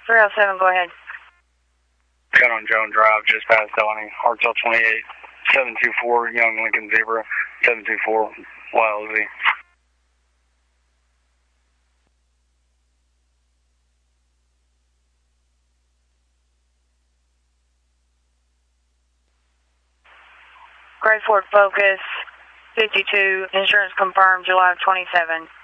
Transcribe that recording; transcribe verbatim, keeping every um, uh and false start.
three oh seven, go ahead. Cut on Joan Drive, just past Delaney, Hartselle twenty-eight, seven two four, Young Lincoln Zebra, seven two four, Y L Z. Gray Ford Focus, fifty-two, insurance confirmed, July of twenty-seven.